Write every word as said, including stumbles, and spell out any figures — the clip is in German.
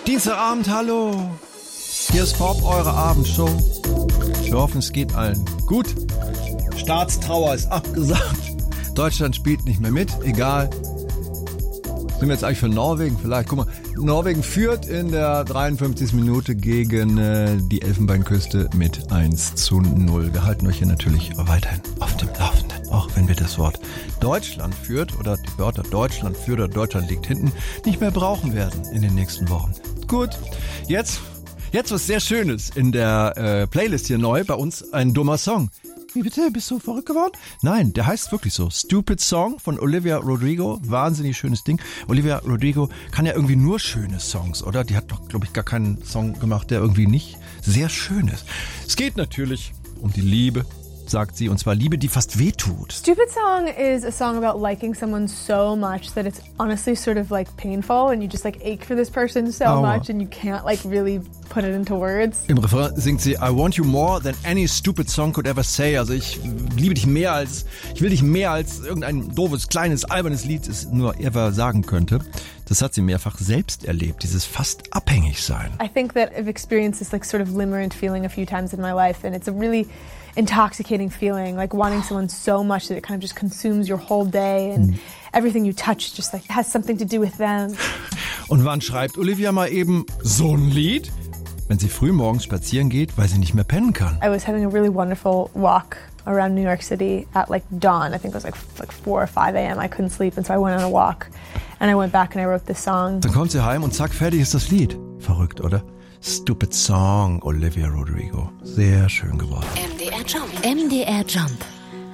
Dienstagabend, hallo. Hier ist Pop, eure Abendshow. Wir hoffen, es geht allen gut. Staatstrauer ist abgesagt. Deutschland spielt nicht mehr mit, egal. Sind wir jetzt eigentlich für Norwegen? Vielleicht, guck mal. Norwegen führt in der dreiundfünfzigsten Minute gegen äh, die Elfenbeinküste mit eins zu null. Wir halten euch hier natürlich weiterhin auf dem Laufenden, auch wenn wir das Wort Deutschland führt oder die Wörter Deutschland führt oder Deutschland liegt hinten nicht mehr brauchen werden in den nächsten Wochen. Gut, jetzt, jetzt was sehr Schönes in der äh, Playlist hier neu, bei uns ein dummer Song. Wie bitte? Bist du verrückt geworden? Nein, der heißt wirklich so. Stupid Song von Olivia Rodrigo. Wahnsinnig schönes Ding. Olivia Rodrigo kann ja irgendwie nur schöne Songs, oder? Die hat doch, glaube ich, gar keinen Song gemacht, der irgendwie nicht sehr schön ist. Es geht natürlich um die Liebe, sagt sie, und zwar Liebe, die fast wehtut. Stupid Song is a song about liking someone so much that it's honestly sort of like painful and you just like ache for this person so Aua. much and you can't like really put it into words. Im Refrain singt sie I want you more than any stupid song could ever say. Also ich liebe dich mehr als, ich will dich mehr als irgendein doofes, kleines, albernes Lied es nur ever sagen könnte. Das hat sie mehrfach selbst erlebt, dieses fast abhängig sein. I think that I've experienced this like sort of limerent feeling a few times in my life and it's a really intoxicating feeling, like wanting someone so much that it kind of just consumes your whole day and mm. everything you touch just like has something to do with them. Und wann schreibt Olivia mal eben so ein Lied? Wenn sie früh morgens spazieren geht, weil sie nicht mehr pennen kann. I was having a really wonderful walk around New York City at like dawn. I think it was like like four or five a.m. I couldn't sleep and so I went on a walk and I went back and I wrote this song. Dann kommt sie heim und zack, fertig ist das Lied. Verrückt, oder? Stupid Song, Olivia Rodrigo. Sehr schön geworden. M D R Jump. M D R Jump.